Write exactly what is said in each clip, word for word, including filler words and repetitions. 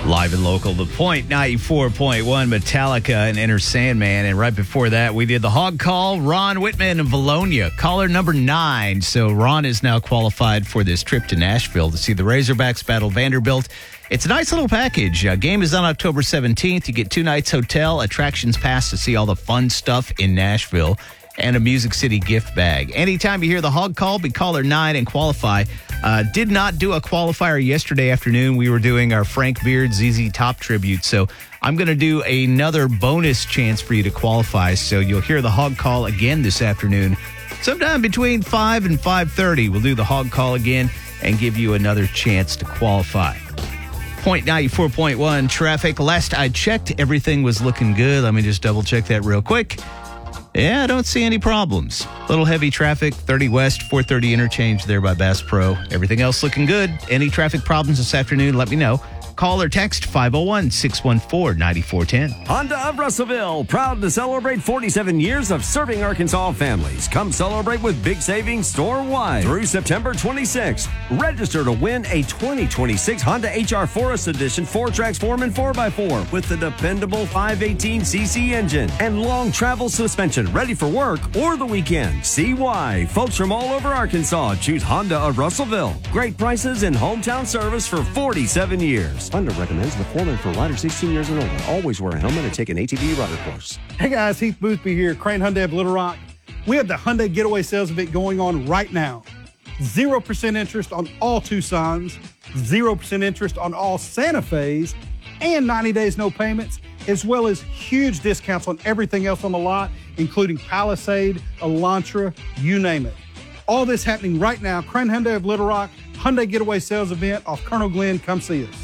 Live and local, The Point ninety-four point one, Metallica and Enter Sandman. And right before that, we did the Hog Call, Ron Whitman of Valonia, caller number nine. So Ron is now qualified for this trip to Nashville to see the Razorbacks battle Vanderbilt. It's a nice little package. Uh, game is on October seventeenth. You get two nights hotel, attractions pass to see all the fun stuff in Nashville, and a Music City gift bag. Anytime you hear the Hog Call, be caller nine and qualify. Uh, did not do a qualifier yesterday afternoon. We were doing our Frank Beard Z Z Top tribute, so I'm going to do another bonus chance for you to qualify. So you'll hear the Hog Call again this afternoon. Sometime between five and five thirty, we'll do the Hog Call again and give you another chance to qualify. Point ninety-four point one traffic. Last I checked, everything was looking good. Let me just double check that real quick. Yeah, I don't see any problems. Little heavy traffic, thirty West, four thirty interchange there by Bass Pro. Everything else looking good. Any traffic problems this afternoon, let me know. Call or text five oh one, six one four, nine four one zero. Honda of Russellville, proud to celebrate forty-seven years of serving Arkansas families. Come celebrate with big savings store-wide through September twenty-sixth. Register to win a twenty twenty-six Honda H R Forest Edition four Transform four by four with the dependable five eighteen c c engine and long travel suspension, ready for work or the weekend. See why folks from all over Arkansas choose Honda of Russellville. Great prices and hometown service for forty-seven years. Honda recommends Metformin for riders sixteen years and older. Always wear a helmet and take an A T V rider course. Hey guys, Heath Boothby here, Crane Hyundai of Little Rock. We have the Hyundai Getaway Sales Event going on right now. zero percent interest on all Tucsons, zero percent interest on all Santa Fe's, and ninety days no payments, as well as huge discounts on everything else on the lot, including Palisade, Elantra, you name it. All this happening right now. Crane Hyundai of Little Rock, Hyundai Getaway Sales Event off Colonel Glenn. Come see us.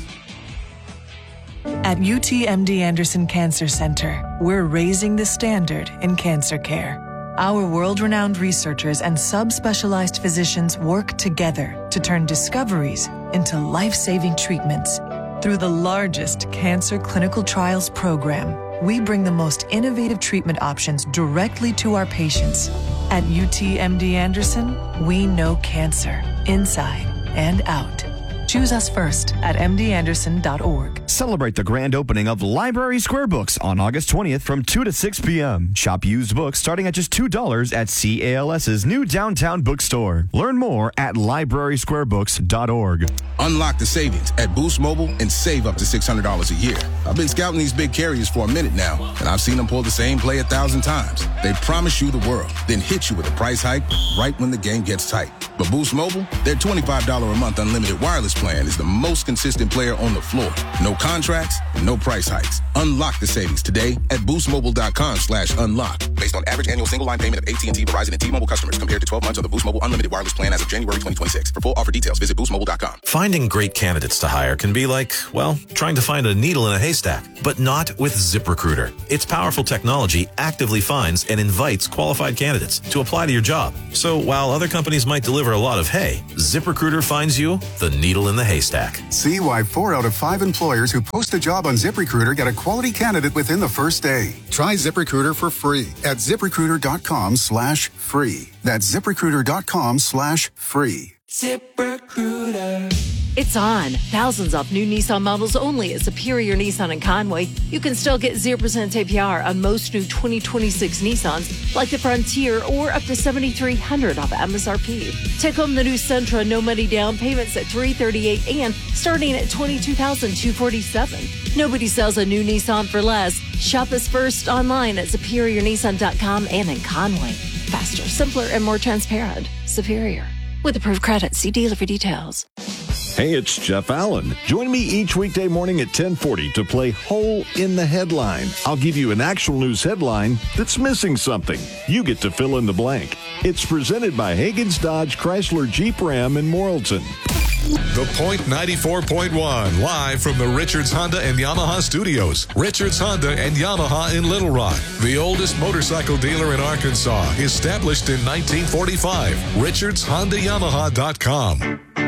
At U T M D Anderson Cancer Center, we're raising the standard in cancer care. Our world-renowned researchers and subspecialized physicians work together to turn discoveries into life-saving treatments. Through the largest cancer clinical trials program, we bring the most innovative treatment options directly to our patients. At U T M D Anderson, we know cancer inside and out. Choose us first at m d anderson dot org. Celebrate the grand opening of Library Square Books on August twentieth from two to six p.m. Shop used books starting at just two dollars at CALS's new downtown bookstore. Learn more at library square books dot org. Unlock the savings at Boost Mobile and save up to six hundred dollars a year. I've been scouting these big carriers for a minute now, and I've seen them pull the same play a thousand times. They promise you the world, then hit you with a price hike right when the game gets tight. But Boost Mobile, their twenty-five dollars a month unlimited wireless plan is the most consistent player on the floor. No contracts, no price hikes. Unlock the savings today at boostmobile.com slash unlock. Based on average annual single line payment of A T and T, Verizon, and T-Mobile customers compared to twelve months of the Boost Mobile unlimited wireless plan as of January twenty twenty-six. For full offer details, visit boost mobile dot com. Finding great candidates to hire can be like, well, trying to find a needle in a haystack, but not with ZipRecruiter. Its powerful technology actively finds and invites qualified candidates to apply to your job. So while other companies might deliver a lot of hay, ZipRecruiter finds you the needle in the haystack. See why four out of five employers who post a job on ZipRecruiter get a quality candidate within the first day. Try ZipRecruiter for free at ZipRecruiter.com slash free. That's ZipRecruiter.com slash free. ZipRecruiter. It's on. Thousands off new Nissan models only at Superior Nissan in Conway. You can still get zero percent A P R on most new twenty twenty-six Nissans, like the Frontier, or up to seven thousand three hundred dollars off M S R P. Take home the new Sentra, no money down, payments at three hundred thirty-eight dollars and starting at twenty-two thousand two hundred forty-seven dollars. Nobody sells a new Nissan for less. Shop us first online at superior nissan dot com and in Conway. Faster, simpler, and more transparent. Superior. With approved credit, see dealer for details. Hey, it's Jeff Allen. Join me each weekday morning at ten forty to play Hole in the Headline. I'll give you an actual news headline that's missing something. You get to fill in the blank. It's presented by Hagen's Dodge Chrysler Jeep Ram in Morrilton. The Point ninety-four point one, live from the Richards Honda and Yamaha studios. Richards Honda and Yamaha in Little Rock, the oldest motorcycle dealer in Arkansas, established in nineteen forty-five. richards honda yamaha dot com.